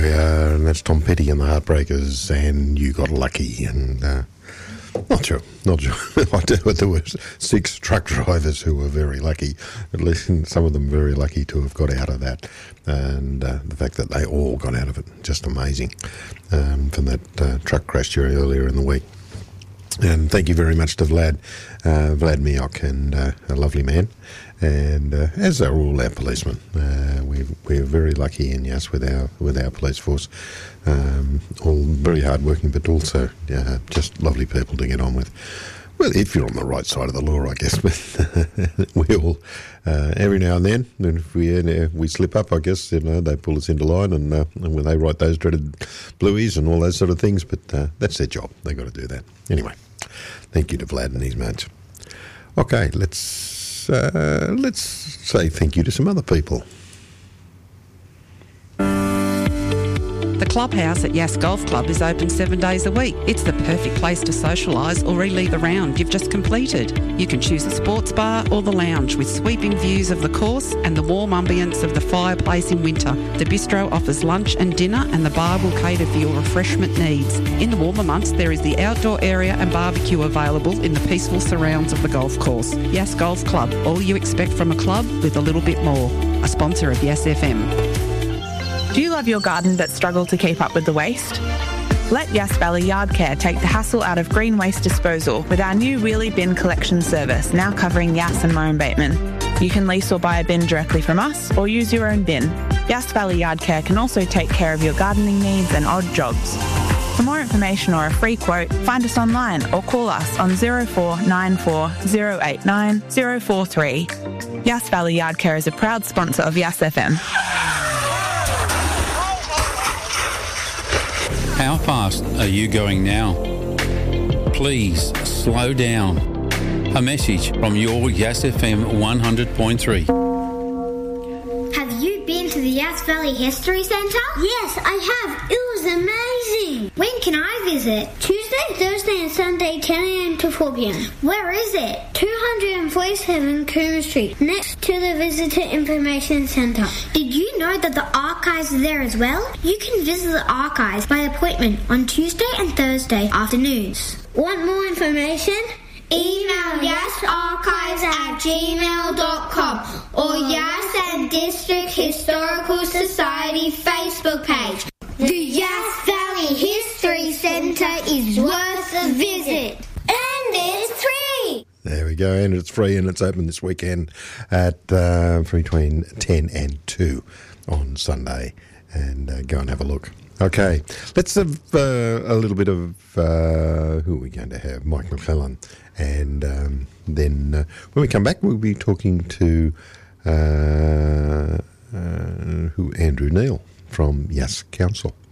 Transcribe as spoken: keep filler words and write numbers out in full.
we are, and that's Tom Petty and the Heartbreakers, and You Got Lucky, and uh, not sure, not sure. I do, there were six truck drivers who were very lucky, at least some of them very lucky to have got out of that, and uh, the fact that they all got out of it, just amazing, um, from that uh, truck crash earlier in the week. And thank you very much to Vlad, uh, Vlad Miok, and uh, a lovely man, and uh, as are all our policemen. Uh, we we're very lucky in Yass with our with our police force, um, all very hardworking, but also uh, just lovely people to get on with. Well, if you're on the right side of the law, I guess, but we all, uh, every now and then, and if we uh, we slip up, I guess, you know, they pull us into line, and, uh, and when they write those dreaded blueies and all those sort of things, but uh, that's their job. They've got to do that. Anyway, thank you to Vlad and his mates. Okay, let's, uh, let's say thank you to some other people. The clubhouse at Yass Golf Club is open seven days a week. It's the perfect place to socialise or relive a round you've just completed. You can choose the sports bar or the lounge with sweeping views of the course and the warm ambience of the fireplace in winter. The bistro offers lunch and dinner, and the bar will cater for your refreshment needs. In the warmer months, there is the outdoor area and barbecue available in the peaceful surrounds of the golf course. Yass Golf Club, all you expect from a club with a little bit more. A sponsor of Yass F M. Do you love your garden but struggle to keep up with the waste? Let Yass Valley Yard Care take the hassle out of green waste disposal with our new wheelie bin collection service, now covering Yass and Murrumbateman. You can lease or buy a bin directly from us or use your own bin. Yass Valley Yard Care can also take care of your gardening needs and odd jobs. For more information or a free quote, find us online or call us on zero four nine four zero eight nine zero four three. Yass Valley Yard Care is a proud sponsor of Yass F M. How fast are you going now? Please slow down. A message from your Yass F M one hundred point three. Have you been to the Yass Valley History Centre? Yes, I have. It was amazing. When can I visit? Tuesday, Thursday and Sunday, ten a.m. to four p.m. Where is it? two forty-seven Coomer Street, next to the Visitor Information Centre. Did you know that the archives are there as well? You can visit the archives by appointment on Tuesday and Thursday afternoons. Want more information? Email yassarchives at gmail dot com or Yass and District Historical Society Facebook page. The Yass Valley History Centre is worth a visit. And it's free! There we go, and it's free, and it's open this weekend at uh, between ten and two on Sunday, and uh, go and have a look. Okay, let's have uh, a little bit of, uh, who are we going to have? Mike McClellan, and um, then uh, when we come back, we'll be talking to uh, uh, who Andrew Neal from Yass Council.